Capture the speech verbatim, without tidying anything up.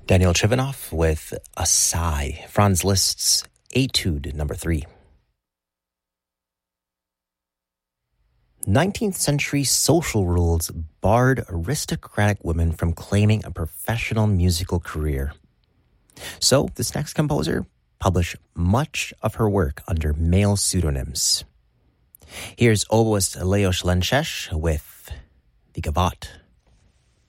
Daniel Trivanov with A Sigh, Franz Liszt's Etude number three. nineteenth century social rules barred aristocratic women from claiming a professional musical career. So this next composer published much of her work under male pseudonyms. Here's oboist Leos Lenčeš with the Gavotte.